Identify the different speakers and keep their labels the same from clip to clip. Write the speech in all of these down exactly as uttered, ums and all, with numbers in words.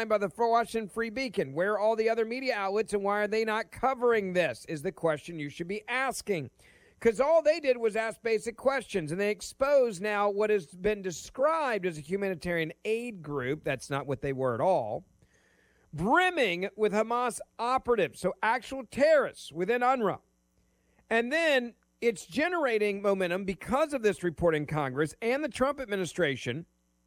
Speaker 1: headline by the Washington Free Beacon. Where are all the other media outlets and why are they not covering this is the question you should be asking. Because all they did was ask basic questions, and they expose now what has been described as a humanitarian aid group. That's not what they were at all. Brimming with Hamas operatives, so actual terrorists within UNRWA. And then it's generating momentum because of this report in Congress and the Trump administration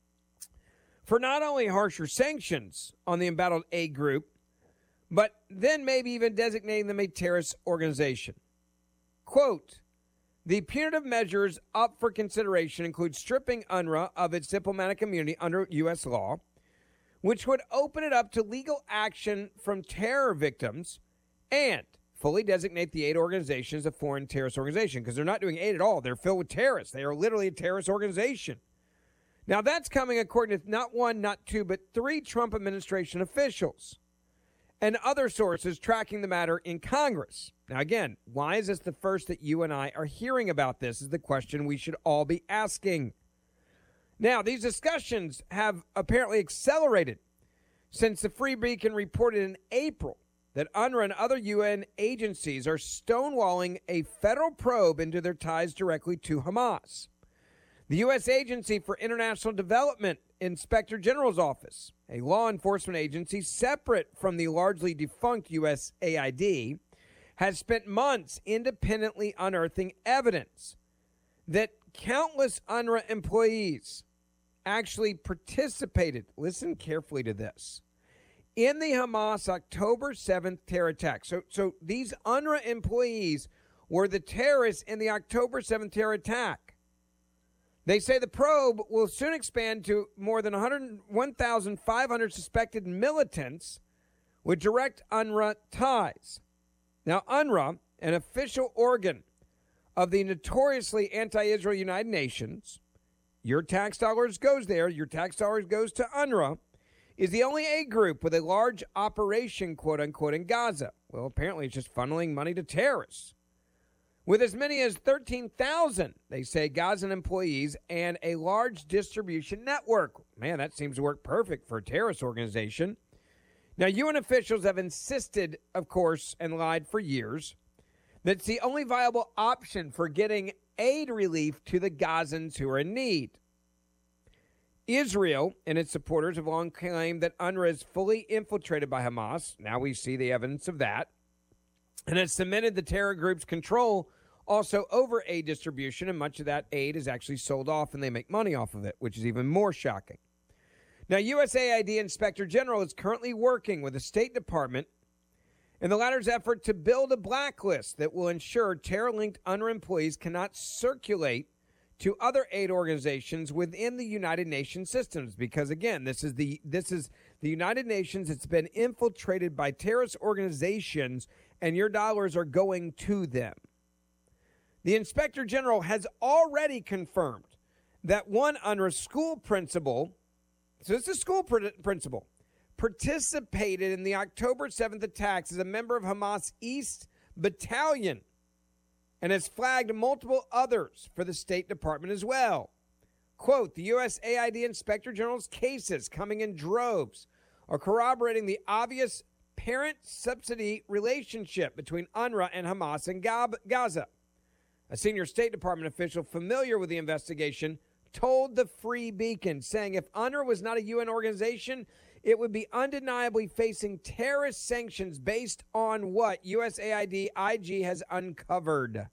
Speaker 1: for not only harsher sanctions on the embattled aid group, but then maybe even designating them a terrorist organization. Quote, the punitive measures up for consideration include stripping UNRWA of its diplomatic immunity under U S law, which would open it up to legal action from terror victims, and fully designate the aid organization as a foreign terrorist organization, because they're not doing aid at all. They're filled with terrorists. They are literally a terrorist organization. Now, that's coming according to not one, not two, but three Trump administration officials and other sources tracking the matter in Congress. Now, again, why is this the first that you and I are hearing about this is the question we should all be asking. Now, these discussions have apparently accelerated since the Free Beacon reported in April that UNRWA and other U N agencies are stonewalling a federal probe into their ties directly to Hamas. The U S Agency for International Development Inspector General's Office, a law enforcement agency separate from the largely defunct U S A I D, has spent months independently unearthing evidence that countless UNRWA employees actually participated, listen carefully to this, in the Hamas October seventh terror attack. So, so these UNRWA employees were the terrorists in the October seventh terror attack. They say the probe will soon expand to more than one thousand five hundred suspected militants with direct UNRWA ties. Now, UNRWA, an official organ of the notoriously anti-Israel United Nations, your tax dollars goes there, your tax dollars goes to UNRWA, is the only aid group with a large operation, quote-unquote, in Gaza. Well, apparently it's just funneling money to terrorists. With as many as thirteen thousand, they say, Gazan employees and a large distribution network. Man, that seems to work perfect for a terrorist organization. Now, U N officials have insisted, of course, and lied for years, that it's the only viable option for getting aid relief to the Gazans who are in need. Israel and its supporters have long claimed that UNRWA is fully infiltrated by Hamas. Now we see the evidence of that. And has cemented the terror group's control also over aid distribution, and much of that aid is actually sold off and they make money off of it, which is even more shocking. Now, U S A I D Inspector General is currently working with the State Department in the latter's effort to build a blacklist that will ensure terror-linked UNRWA employees cannot circulate to other aid organizations within the United Nations systems. Because, again, this is the this is the United Nations. It's been infiltrated by terrorist organizations, and your dollars are going to them. The Inspector General has already confirmed that one UNRWA school principal, so this is a school pr- principal, participated in the October seventh attacks as a member of Hamas East Battalion and has flagged multiple others for the State Department as well. Quote, the U S A I D Inspector General's cases coming in droves are corroborating the obvious parent-subsidy relationship between UNRWA and Hamas in Gaza. A senior State Department official familiar with the investigation told the Free Beacon, saying if UNRWA was not a U N organization, it would be undeniably facing terrorist sanctions based on what U S A I D I G has uncovered.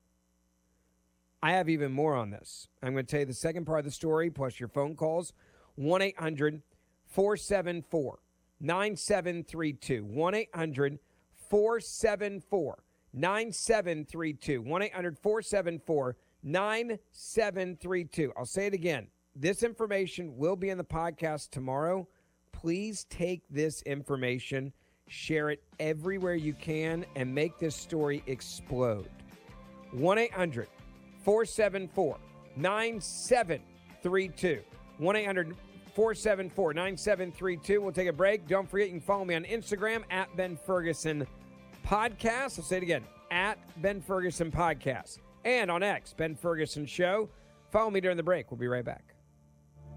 Speaker 1: I have even more on this. I'm going to tell you the second part of the story, plus your phone calls, one eight hundred four seven four nine seven three two, one eight hundred four seven four nine seven three two, one eight hundred four seven four nine seven three two. I'll say it again. This information will be in the podcast tomorrow. Please take this information, share it everywhere you can, and make this story explode. one eight hundred four seven four nine seven three two. one eight hundred four seven four nine seven three two. We'll take a break. Don't forget, you can follow me on Instagram at Ben Ferguson Podcast. I'll say it again, at Ben Ferguson Podcast. And on X, Ben Ferguson Show. Follow me during the break. We'll be right back.